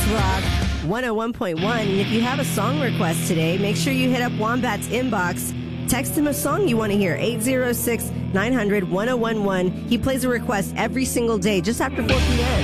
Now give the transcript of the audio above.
Rock 101.1. And if you have a song request today, make sure you hit up Wombat's inbox. Text him a song you want to hear, 806-900-1011. He plays a request every single day just after 4 p.m.